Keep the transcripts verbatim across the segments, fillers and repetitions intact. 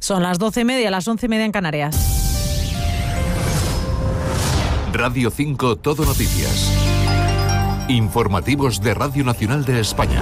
Son las doce y media, las once y media en Canarias. Radio cinco Todo Noticias. Informativos de Radio Nacional de España.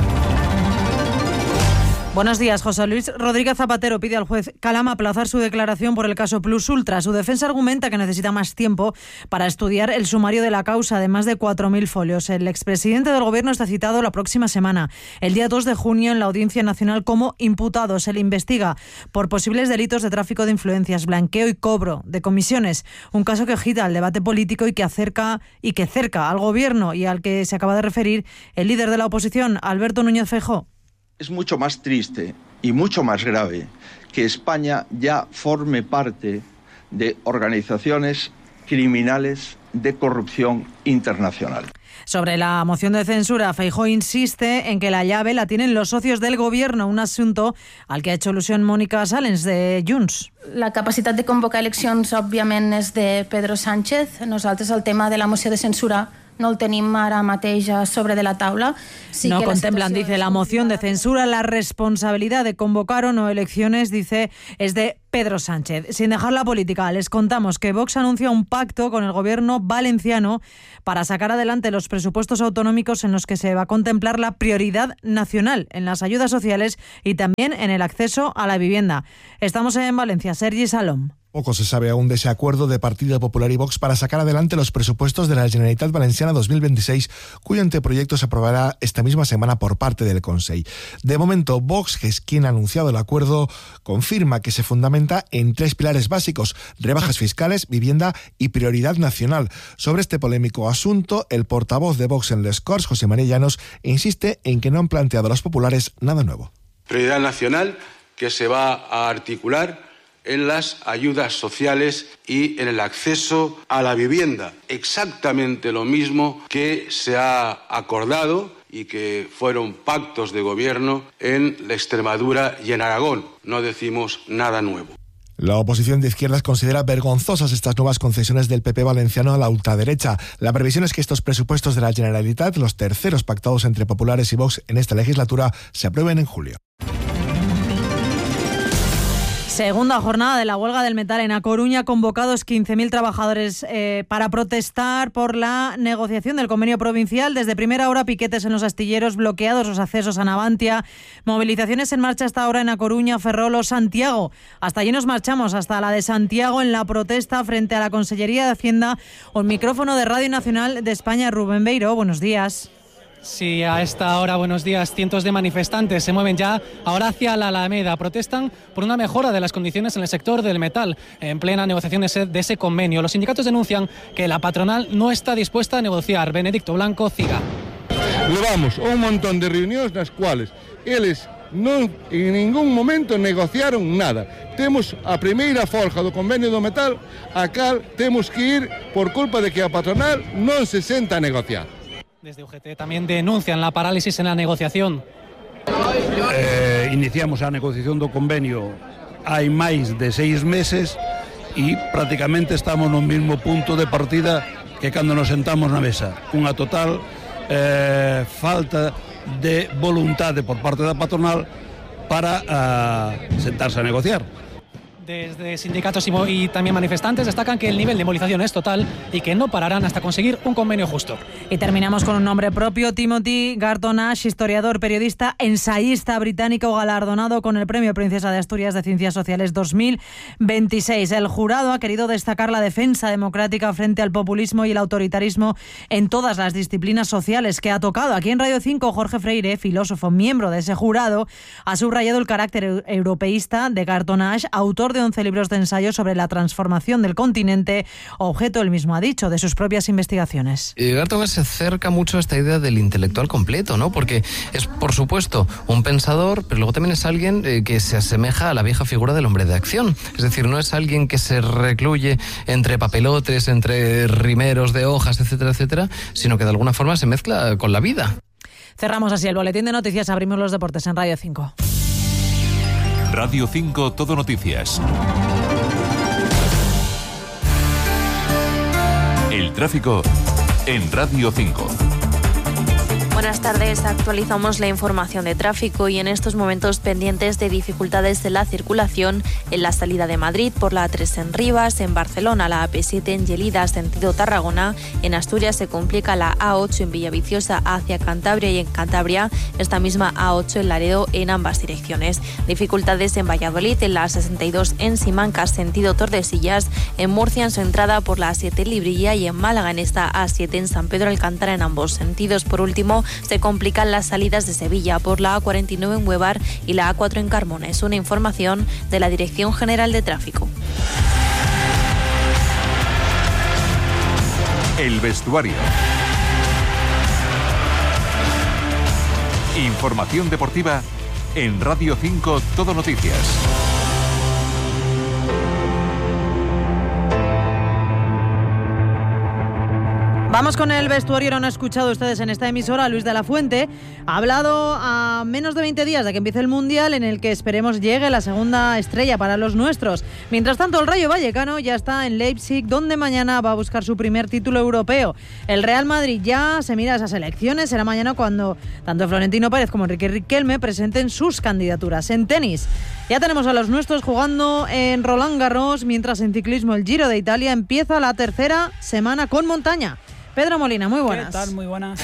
Buenos días. José Luis Rodríguez Zapatero pide al juez Calama aplazar su declaración por el caso Plus Ultra. Su defensa argumenta que necesita más tiempo para estudiar el sumario de la causa de más de cuatro mil folios. El expresidente del Gobierno está citado la próxima semana, el día dos de junio, en la Audiencia Nacional como imputado. Se le investiga por posibles delitos de tráfico de influencias, blanqueo y cobro de comisiones. Un caso que agita el debate político y que acerca y que cerca al Gobierno y al que se acaba de referir el líder de la oposición, Alberto Núñez Feijóo. Es mucho más triste y mucho más grave que España ya forme parte de organizaciones criminales de corrupción internacional. Sobre la moción de censura, Feijóo insiste en que la llave la tienen los socios del Gobierno, un asunto al que ha hecho alusión Mónica Salens, de Junts. La capacitat de convocar eleccions, òbviament, és de Pedro Sánchez. Nosaltres el tema de la moció de censura no el tenim ara mateix sobre de la taula. Sí no que contemplan, la dice, la moción de censura. La responsabilidad de convocar o no elecciones, dice, es de Pedro Sánchez. Sin dejar la política, les contamos que Vox anuncia un pacto con el Gobierno valenciano para sacar adelante los presupuestos autonómicos en los que se va a contemplar la prioridad nacional en las ayudas sociales y también en el acceso a la vivienda. Estamos en Valencia. Sergi Salom. Poco se sabe aún de ese acuerdo de Partido Popular y Vox para sacar adelante los presupuestos de la Generalitat Valenciana dos mil veintiséis, cuyo anteproyecto se aprobará esta misma semana por parte del Consejo. De momento, Vox, que es quien ha anunciado el acuerdo, confirma que se fundamenta en tres pilares básicos: rebajas fiscales, vivienda y prioridad nacional. Sobre este polémico asunto, el portavoz de Vox en Les Corts, José María Llanos, insiste en que no han planteado a los populares nada nuevo. Prioridad nacional que se va a articular en las ayudas sociales y en el acceso a la vivienda. Exactamente lo mismo que se ha acordado y que fueron pactos de gobierno en la Extremadura y en Aragón. No decimos nada nuevo. La oposición de izquierdas considera vergonzosas estas nuevas concesiones del P P valenciano a la ultraderecha. La previsión es que estos presupuestos de la Generalitat, los terceros pactados entre populares y Vox en esta legislatura, se aprueben en julio. Segunda jornada de la huelga del metal en A Coruña, convocados quince mil trabajadores eh, para protestar por la negociación del convenio provincial. Desde primera hora, piquetes en los astilleros, bloqueados los accesos a Navantia, movilizaciones en marcha hasta ahora en A Coruña, Ferrol o Santiago. Hasta allí nos marchamos, hasta la de Santiago, en la protesta frente a la Consellería de Hacienda. Un micrófono de Radio Nacional de España, Rubén Beiro. Buenos días. Sí, a esta hora, buenos días. Cientos de manifestantes se mueven ya ahora hacia la Alameda. Protestan por una mejora de las condiciones en el sector del metal, en plena negociación de ese convenio. Los sindicatos denuncian que la patronal no está dispuesta a negociar. Benedicto Blanco, CIGA. Levamos un montón de reunións nas cuales eles non en ningún momento negociaron nada. Temos a primeira forja do convenio do metal, a cal temos que ir por culpa de que a patronal non se senta a negociar. Desde U G T también denuncian la parálisis en la negociación. Eh, iniciamos a negociación do convenio hai máis de seis meses e prácticamente estamos no mesmo punto de partida que cando nos sentamos na mesa. Unha total eh, falta de voluntade por parte da patronal para uh, sentarse a negociar. Desde sindicatos y, y también manifestantes destacan que el nivel de movilización es total y que no pararán hasta conseguir un convenio justo. Y terminamos con un nombre propio: Timothy Garton Ash, historiador, periodista, ensayista británico, galardonado con el Premio Princesa de Asturias de Ciencias Sociales dos mil veintiséis. El jurado ha querido destacar la defensa democrática frente al populismo y el autoritarismo en todas las disciplinas sociales que ha tocado. Aquí en Radio cinco, Jorge Freire, filósofo, miembro de ese jurado, ha subrayado el carácter europeísta de Garton Ash, autor de once libros de ensayo sobre la transformación del continente, objeto, él mismo ha dicho, de sus propias investigaciones. Eh, Garton Ash se acerca mucho a esta idea del intelectual completo, ¿no? Porque es, por supuesto, un pensador, pero luego también es alguien eh, que se asemeja a la vieja figura del hombre de acción. Es decir, no es alguien que se recluye entre papelotes, entre rimeros de hojas, etcétera, etcétera, sino que de alguna forma se mezcla con la vida. Cerramos así el boletín de noticias, abrimos los deportes en Radio cinco. Radio cinco Todo Noticias. El tráfico en Radio cinco. Buenas tardes, actualizamos la información de tráfico y en estos momentos pendientes de dificultades de la circulación en la salida de Madrid por la A tres en Rivas, en Barcelona la A P siete en Gelida sentido Tarragona, en Asturias se complica la A ocho en Villaviciosa hacia Cantabria y en Cantabria esta misma A ocho en Laredo en ambas direcciones. Dificultades en Valladolid en la A sesenta y dos en Simancas sentido Tordesillas, en Murcia en su entrada por la A siete en Librilla y en Málaga en esta A siete en San Pedro Alcántara en ambos sentidos. Por último, se complican las salidas de Sevilla por la A cuarenta y nueve en Huevar y la A cuatro en Carmona. Es una información de la Dirección General de Tráfico. El vestuario. Información deportiva en Radio cinco Todo Noticias. Vamos con el vestuario. No han escuchado ustedes en esta emisora. Luis de la Fuente ha hablado a menos de veinte días de que empiece el Mundial, en el que esperemos llegue la segunda estrella para los nuestros. Mientras tanto, el Rayo Vallecano ya está en Leipzig, donde mañana va a buscar su primer título europeo. El Real Madrid ya se mira a esas elecciones. Será mañana cuando tanto Florentino Pérez como Enrique Riquelme presenten sus candidaturas. En tenis, ya tenemos a los nuestros jugando en Roland Garros, mientras en ciclismo el Giro de Italia empieza la tercera semana con montaña. Pedro Molina, muy buenas. ¿Qué tal? Muy buenas.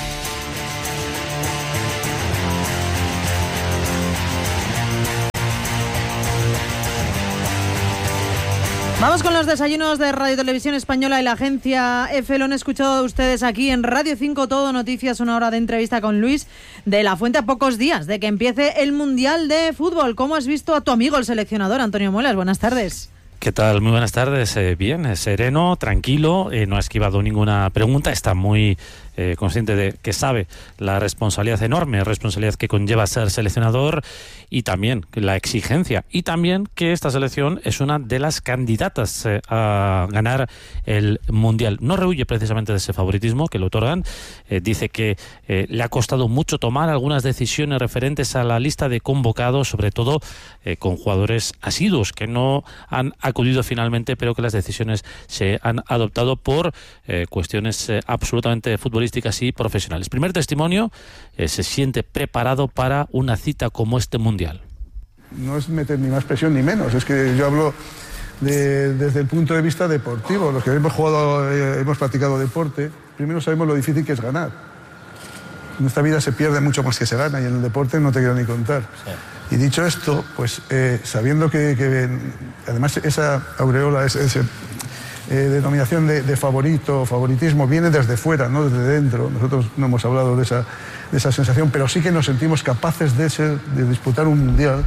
Vamos con los desayunos de Radio Televisión Española y la agencia EFE. Lo han escuchado ustedes aquí en Radio cinco Todo Noticias, una hora de entrevista con Luis de la Fuente a pocos días de que empiece el Mundial de Fútbol. ¿Cómo has visto a tu amigo el seleccionador, Antonio Muelas? Buenas tardes. ¿Qué tal? Muy buenas tardes. Eh, bien, sereno, tranquilo, eh, no ha esquivado ninguna pregunta, está muy eh, consciente de que sabe la responsabilidad enorme, responsabilidad que conlleva ser seleccionador y también la exigencia y también que esta selección es una de las candidatas eh, a ganar el Mundial. No rehuye precisamente de ese favoritismo que le otorgan, eh, dice que eh, le ha costado mucho tomar algunas decisiones referentes a la lista de convocados, sobre todo eh, con jugadores asiduos que no han acudido finalmente, pero que las decisiones se han adoptado por eh, cuestiones eh, absolutamente futbolísticas y profesionales. Primer testimonio, eh, se siente preparado para una cita como este Mundial. No es meter ni más presión ni menos, es que yo hablo de, desde el punto de vista deportivo. Los que hemos jugado, eh, hemos practicado deporte, primero sabemos lo difícil que es ganar. En esta vida se pierde mucho más que se gana y en el deporte no te quiero ni contar. Sí. Y dicho esto, pues eh, sabiendo que, que además esa aureola, esa, esa eh, denominación de, de favorito, favoritismo, viene desde fuera, no desde dentro. Nosotros no hemos hablado de esa, de esa sensación, pero sí que nos sentimos capaces de, ser, de disputar un mundial.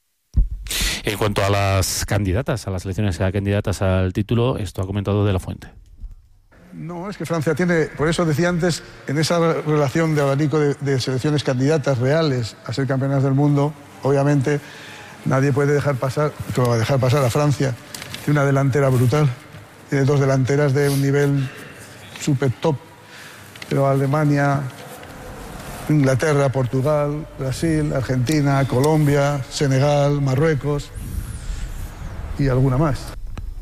En cuanto a las candidatas, a las elecciones candidatas al título, esto ha comentado De la Fuente. No, es que Francia tiene, por eso decía antes, en esa relación de abanico de, de selecciones candidatas reales a ser campeonas del mundo, obviamente nadie puede dejar pasar, dejar pasar a Francia, tiene una delantera brutal, tiene dos delanteras de un nivel súper top, pero Alemania, Inglaterra, Portugal, Brasil, Argentina, Colombia, Senegal, Marruecos y alguna más.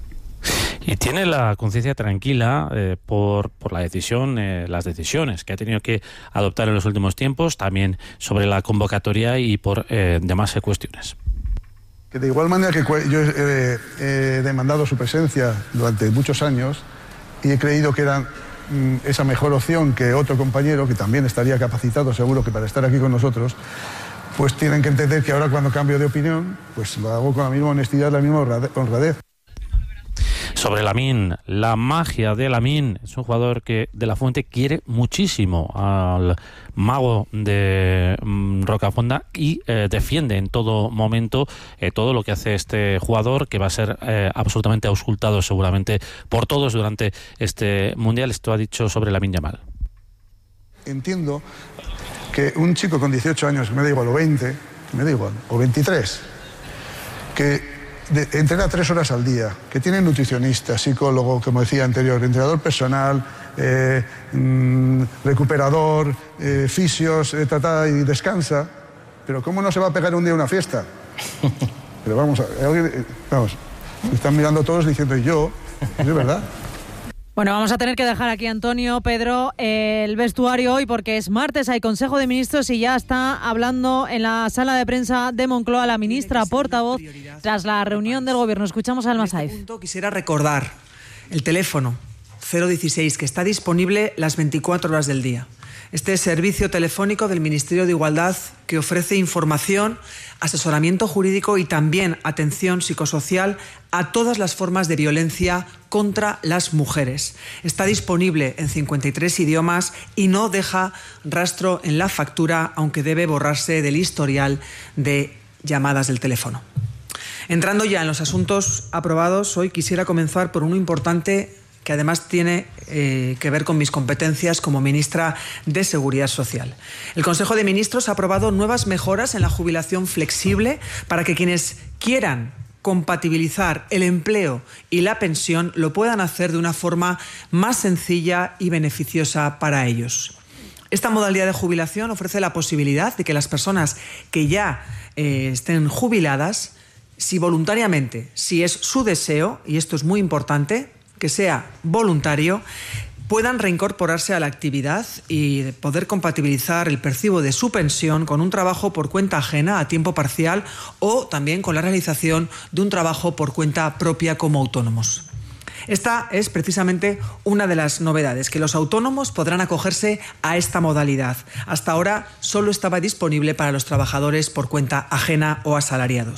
Y tiene la conciencia tranquila eh, por, por la decisión, eh, las decisiones que ha tenido que adoptar en los últimos tiempos, también sobre la convocatoria y por eh, demás cuestiones. Que de igual manera que yo eh, he demandado su presencia durante muchos años y he creído que era mm, esa mejor opción que otro compañero, que también estaría capacitado seguro que para estar aquí con nosotros, pues tienen que entender que ahora cuando cambio de opinión, pues lo hago con la misma honestidad, la misma honradez. Sobre Lamine, la magia de Lamine, es un jugador que De la Fuente quiere muchísimo al mago de mm, Rocafonda y eh, defiende en todo momento eh, todo lo que hace este jugador, que va a ser eh, absolutamente auscultado seguramente por todos durante este Mundial. Esto ha dicho sobre Lamine Yamal. Entiendo que un chico con dieciocho años, me da igual, o veinte, me da igual, o veintitrés, que De, entrena tres horas al día, que tiene nutricionista, psicólogo, como decía anterior, entrenador personal, eh, mmm, recuperador, eh, fisios, eh, tata, y descansa. Pero ¿cómo no se va a pegar un día una fiesta? Pero vamos, a, alguien, vamos, me están mirando todos diciendo, ¿y yo? ¿Es verdad? Bueno, vamos a tener que dejar aquí, Antonio, Pedro, el vestuario hoy porque es martes, hay Consejo de Ministros y ya está hablando en la sala de prensa de Moncloa la ministra portavoz tras la reunión del Gobierno. Escuchamos a Alma Saiz. Quisiera recordar el teléfono cero dieciséis que está disponible las veinticuatro horas del día. Este servicio telefónico del Ministerio de Igualdad que ofrece información, asesoramiento jurídico y también atención psicosocial a todas las formas de violencia contra las mujeres. Está disponible en cincuenta y tres idiomas y no deja rastro en la factura, aunque debe borrarse del historial de llamadas del teléfono. Entrando ya en los asuntos aprobados, hoy quisiera comenzar por uno importante que además tiene eh, que ver con mis competencias como ministra de Seguridad Social. El Consejo de Ministros ha aprobado nuevas mejoras en la jubilación flexible para que quienes quieran compatibilizar el empleo y la pensión lo puedan hacer de una forma más sencilla y beneficiosa para ellos. Esta modalidad de jubilación ofrece la posibilidad de que las personas que ya eh, estén jubiladas, si voluntariamente, si es su deseo, y esto es muy importante, que sea voluntario, puedan reincorporarse a la actividad y poder compatibilizar el percibo de su pensión con un trabajo por cuenta ajena a tiempo parcial o también con la realización de un trabajo por cuenta propia como autónomos. Esta es precisamente una de las novedades, que los autónomos podrán acogerse a esta modalidad. Hasta ahora solo estaba disponible para los trabajadores por cuenta ajena o asalariados.